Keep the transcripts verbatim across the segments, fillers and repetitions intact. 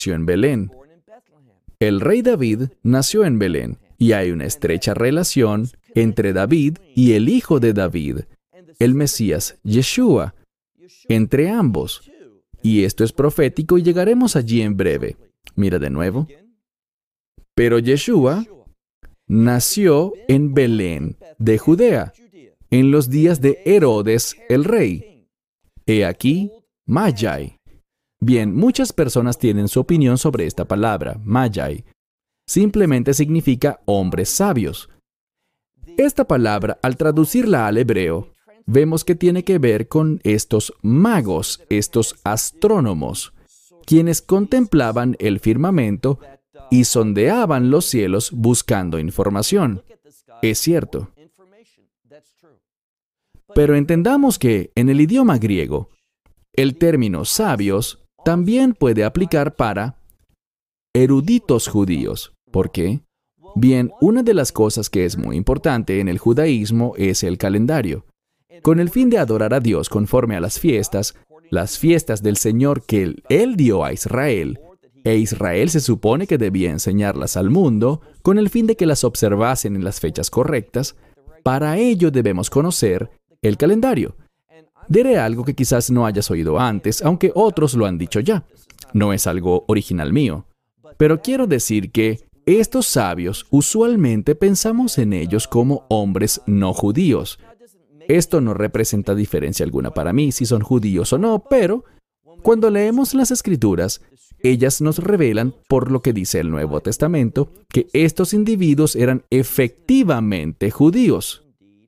nació en Belén. El rey David nació en Belén, y hay una estrecha relación entre David y el hijo de David, el Mesías Yeshua, entre ambos. Y esto es profético y llegaremos allí en breve. Mira de nuevo. Pero Yeshua nació en Belén de Judea, en los días de Herodes el rey. He aquí, Magi. Bien, muchas personas tienen su opinión sobre esta palabra, Magi. Simplemente significa hombres sabios. Esta palabra, al traducirla al hebreo, vemos que tiene que ver con estos magos, estos astrónomos, quienes contemplaban el firmamento y sondeaban los cielos buscando información. Es cierto. Pero entendamos que en el idioma griego, el término sabios también puede aplicar para eruditos judíos. ¿Por qué? Bien, una de las cosas que es muy importante en el judaísmo es el calendario. Con el fin de adorar a Dios conforme a las fiestas, las fiestas del Señor que Él dio a Israel, e Israel se supone que debía enseñarlas al mundo, con el fin de que las observasen en las fechas correctas, para ello debemos conocer el calendario. Diré algo que quizás no hayas oído antes, aunque otros lo han dicho ya. No es algo original mío. Pero quiero decir que estos sabios usualmente pensamos en ellos como hombres no judíos. Esto no representa diferencia alguna para mí si son judíos o no, pero cuando leemos las Escrituras, ellas nos revelan, por lo que dice el Nuevo Testamento, que estos individuos eran efectivamente judíos.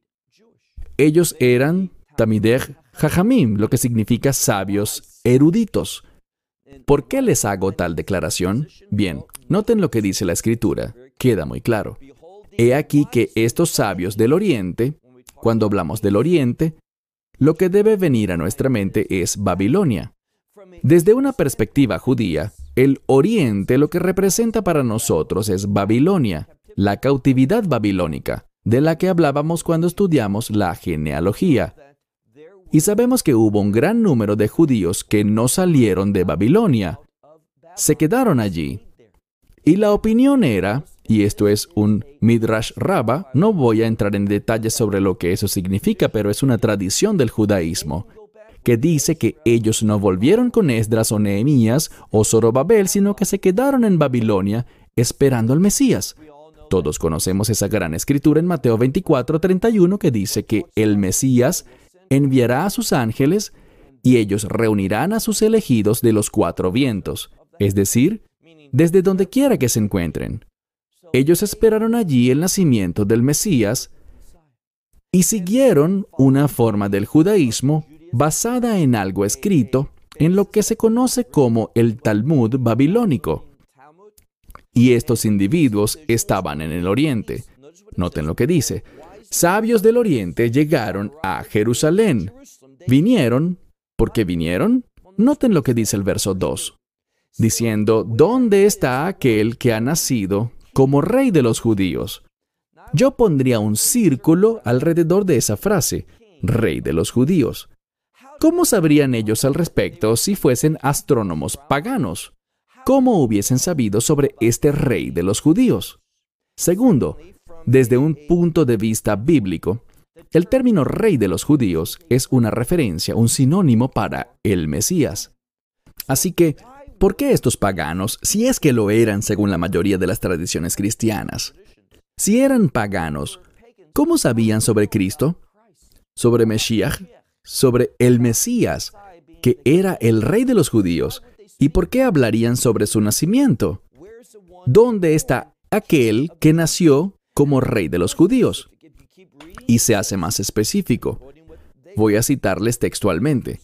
Ellos eran Tamidej Jajamim, lo que significa sabios eruditos. ¿Por qué les hago tal declaración? Bien, noten lo que dice la Escritura. Queda muy claro. He aquí que estos sabios del Oriente, cuando hablamos del Oriente, lo que debe venir a nuestra mente es Babilonia. Desde una perspectiva judía, el Oriente lo que representa para nosotros es Babilonia, la cautividad babilónica, de la que hablábamos cuando estudiamos la genealogía. Y sabemos que hubo un gran número de judíos que no salieron de Babilonia, se quedaron allí. Y la opinión era, y esto es un Midrash Rabbah, no voy a entrar en detalles sobre lo que eso significa, pero es una tradición del judaísmo, que dice que ellos no volvieron con Esdras o Nehemías o Zorobabel, sino que se quedaron en Babilonia esperando al Mesías. Todos conocemos esa gran escritura en Mateo veinticuatro, treinta y uno que dice que el Mesías enviará a sus ángeles y ellos reunirán a sus elegidos de los cuatro vientos, es decir, desde donde quiera que se encuentren. Ellos esperaron allí el nacimiento del Mesías y siguieron una forma del judaísmo basada en algo escrito en lo que se conoce como el Talmud babilónico. Y estos individuos estaban en el Oriente. Noten lo que dice. Sabios del Oriente llegaron a Jerusalén. Vinieron, ¿por qué vinieron? Noten lo que dice el verso dos. Diciendo, ¿dónde está aquel que ha nacido como rey de los judíos? Yo pondría un círculo alrededor de esa frase, rey de los judíos. ¿Cómo sabrían ellos al respecto si fuesen astrónomos paganos? ¿Cómo hubiesen sabido sobre este rey de los judíos? Segundo, desde un punto de vista bíblico, el término rey de los judíos es una referencia, un sinónimo para el Mesías. Así que, ¿por qué estos paganos, si es que lo eran según la mayoría de las tradiciones cristianas? Si eran paganos, ¿cómo sabían sobre Cristo? ¿Sobre Mesías? ¿Sobre el Mesías, que era el rey de los judíos? ¿Y por qué hablarían sobre su nacimiento? ¿Dónde está aquel que nació como rey de los judíos? Y se hace más específico. Voy a citarles textualmente.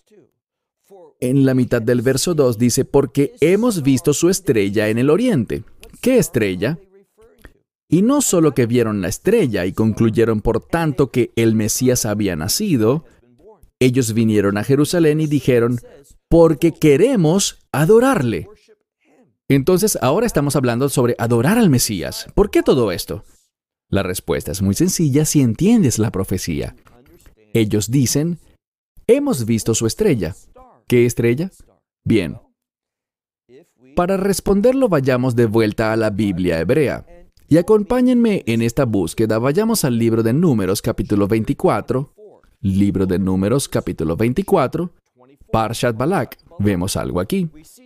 En la mitad del verso dos dice, porque hemos visto su estrella en el oriente. ¿Qué estrella? Y no solo que vieron la estrella y concluyeron por tanto que el Mesías había nacido, ellos vinieron a Jerusalén y dijeron, porque queremos adorarle. Entonces, ahora estamos hablando sobre adorar al Mesías. ¿Por qué todo esto? La respuesta es muy sencilla si entiendes la profecía. Ellos dicen, hemos visto su estrella. ¿Qué estrella? Bien. Para responderlo, vayamos de vuelta a la Biblia hebrea. Y acompáñenme en esta búsqueda. Vayamos al libro de Números, capítulo veinticuatro. Libro de Números, capítulo veinticuatro. Parshat Balak. Vemos algo aquí.